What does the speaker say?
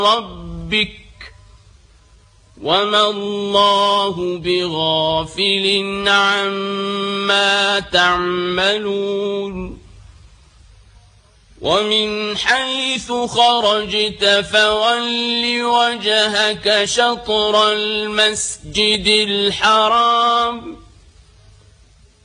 ربك وما الله بغافل عما تعملون ومن حيث خرجت فول وجهك شطر المسجد الحرام